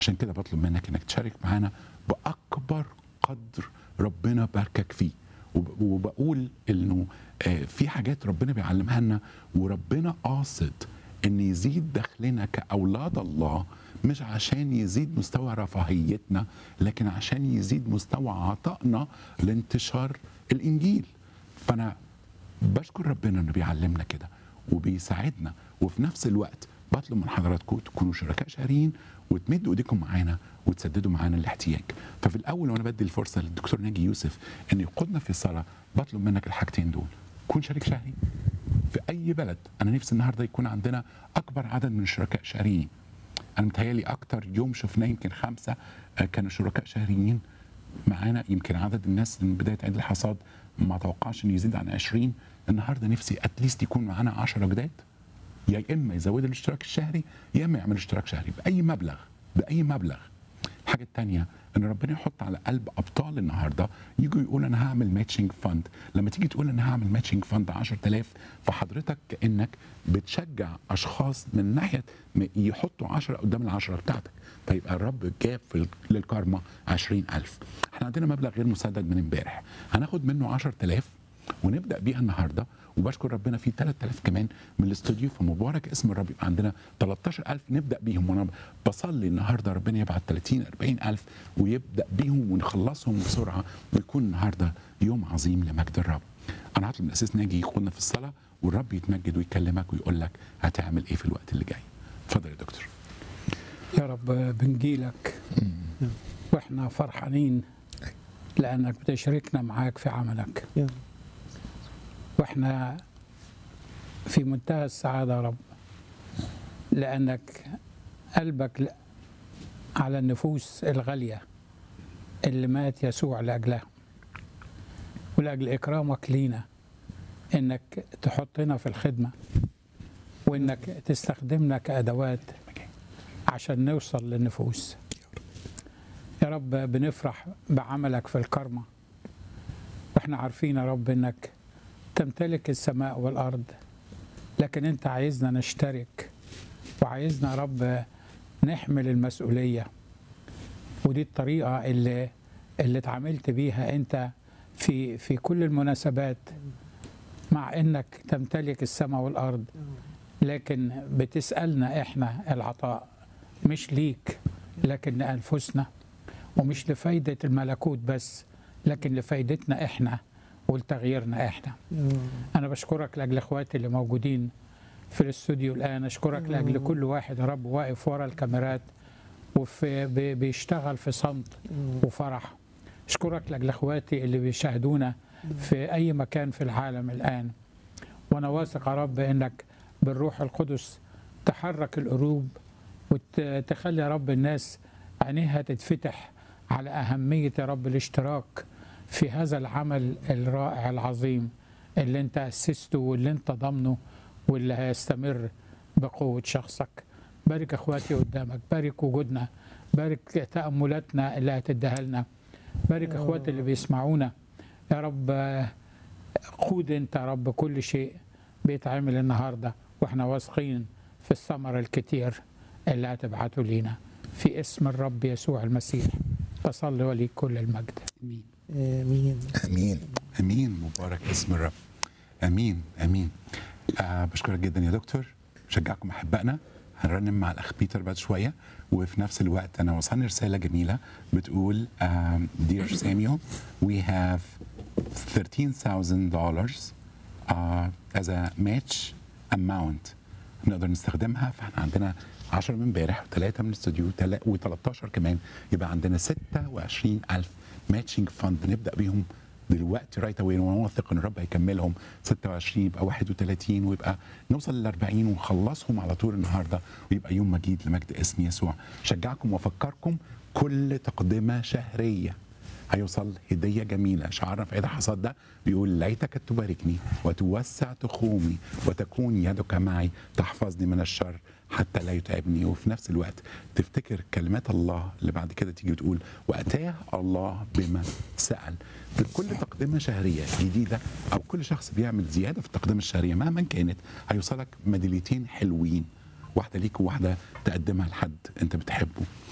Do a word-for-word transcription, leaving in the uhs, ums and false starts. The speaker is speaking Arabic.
عشان كده بطلب منك انك تشارك معانا باكبر قدر ربنا باركك فيه. وب- وبقول انه آه، في حاجات ربنا بيعلمها لنا، وربنا قاصد ان يزيد دخلنا كاولاد الله، مش عشان يزيد مستوى رفاهيتنا، لكن عشان يزيد مستوى عطائنا لانتشار الانجيل. فانا بشكر ربنا انه بيعلمنا كده وبيساعدنا، وفي نفس الوقت بطلب من حضراتكم تكونوا شركاء شهريين وتمدوا ايديكم معانا وتسددوا معانا الاحتياج. ففي الاول وانا بدي الفرصه للدكتور ناجي يوسف ان يقودنا في الصلاه، بطلب منك الحاجتين دول: كون شريك شهري في اي بلد. انا نفسي النهارده يكون عندنا اكبر عدد من الشركاء شهريين. انا متهيألي اكتر يوم شفناه يمكن خمسه آه، كانوا شركاء شهريين معانا. يمكن عدد الناس من بدايه عيد الحصاد ما توقعش انه يزيد عن عشرين. النهارده نفسي اتليست يكون معانا عشرة جداد، يا اما يزودوا الاشتراك الشهري يا اما يعملوا اشتراك شهري باي مبلغ، باي مبلغ. الحاجه الثانيه ان ربنا يحط على قلب ابطال النهارده يجوا يقول انا هعمل ماتشنج فند. لما تيجي تقول انا هعمل ماتشنج فند عشرة آلاف، فحضرتك كانك بتشجع اشخاص من ناحيه م- يحطوا عشرة قدام العشرة بتاعتك، فيبقى الرب جاب في ال- للكارما عشرين ألف. احنا عندنا مبلغ غير مسدد من امبارح، هناخد منه عشرة آلاف ونبدا بيها النهارده. وبشكر ربنا في ثلاثة آلاف كمان من الاستوديو، فمبارك اسم الرب. يبقى عندنا تلتاشر ألف نبدا بيهم. وانا بصلي النهارده ربنا يبعت ثلاثين أربعين ألف ويبدا بيهم ونخلصهم بسرعه، ويكون النهارده يوم عظيم لمجد الرب. انا هطلب من الاساس ناجي يقودنا في الصلاه، والرب يتمجد ويكلمك ويقول لك هتعمل ايه في الوقت اللي جاي. اتفضل يا دكتور. يا رب بنجيلك واحنا فرحانين لانك بتشاركنا معاك في عملك، واحنا في منتهى السعاده يا رب لانك قلبك ل- على النفوس الغاليه اللي مات يسوع لاجلها، ولاجل اكرامك لينا انك تحطنا في الخدمه وانك تستخدمنا كادوات عشان نوصل للنفوس. يا رب بنفرح بعملك في الكرمة، واحنا عارفين يا رب انك تمتلك السماء والارض، لكن انت عايزنا نشترك وعايزنا يا رب نحمل المسؤولية. ودي الطريقة اللي اللي اتعاملت بيها انت في في كل المناسبات، مع انك تمتلك السماء والارض، لكن بتسألنا احنا العطاء مش ليك لكن لأنفسنا، ومش لفايدة الملكوت بس لكن لفايدتنا احنا ولتغييرنا احنا. انا بشكرك لاجل اخواتي اللي موجودين في الاستوديو الان، اشكرك لاجل كل واحد يا رب واقف ورا الكاميرات وفي بي- بيشتغل في صمت وفرح. اشكرك لاجل اخواتي اللي بيشاهدونا في اي مكان في العالم الان، وانا واثق يا رب انك بالروح القدس تحرك القلوب وتخلي يا رب الناس عينيها تتفتح على أهمية يا رب الاشتراك في هذا العمل الرائع العظيم اللي انت أسسته واللي انت ضمنه واللي هيستمر بقوة شخصك. بارك أخواتي قدامك، بارك وجودنا، بارك تأملاتنا اللي هتديها لنا، بارك أخواتي اللي بيسمعونا يا رب. قود انت يا رب كل شيء بيتعمل النهارده، واحنا واثقين في الثمر الكتير اللي هتبعته لينا في اسم الرب يسوع المسيح. بصلي وليك كل المجد. امين. امين. امين امين. مبارك اسم الرب. امين امين. آه بشكرك جدا يا دكتور. بشجعكم احبائنا، هنرنم مع الاخ بيتر بعد شويه. وفي نفس الوقت انا وصلني رساله جميله بتقول um, Dear Samuel, we have thirteen thousand dollars uh, as a match amount نقدر نستخدمها. فاحنا عندنا عشرة من امبارح وثلاثة من الاستوديو و13 كمان، يبقى عندنا ستة وعشرين ألف ماتشنج فند نبدا بيهم دلوقتي رايت اواي. وانا واثق ان الرب هيكملهم. ستة وعشرين يبقى واحد وثلاثين ويبقى نوصل ل أربعين ونخلصهم على طول النهارده، ويبقى يوم مجيد لمجد اسم يسوع. شجعكم وافكركم كل تقدمه شهريه هيوصل هدية جميلة. شعارنا في عيد الحصاد ده بيقول ليتك تباركني وتوسع تخومي وتكون يدك معي تحفظني من الشر حتى لا يتعبني. وفي نفس الوقت تفتكر كلمات الله اللي بعد كده تيجي تقول وأتاه الله بما سأل. في كل تقدمة شهرية جديدة أو كل شخص بيعمل زيادة في التقدمة الشهرية مهما كانت هيوصلك ميداليتين حلوين، واحدة ليك وواحدة تقدمها لحد أنت بتحبه.